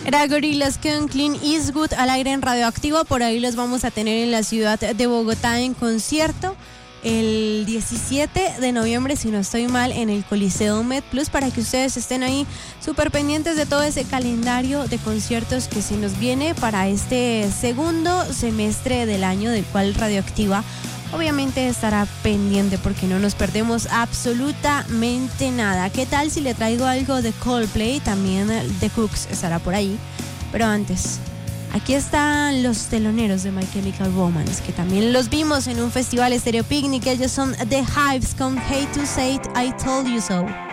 Era Gorillaz con Clint Eastwood al aire en Radioactivo. Por ahí los vamos a tener en la ciudad de Bogotá en concierto el 17 de noviembre, si no estoy mal, en el Coliseo MedPlus, para que ustedes estén ahí súper pendientes de todo ese calendario de conciertos que se nos viene para este segundo semestre del año, del cual Radioactiva obviamente estará pendiente porque no nos perdemos absolutamente nada. ¿Qué tal si le traigo algo de Coldplay? También The Cooks estará por ahí. Pero antes, aquí están los teloneros de My Chemical Romance, que también los vimos en un festival Stereo Picnic. Ellos son The Hives con Hate to Say It, I Told You So.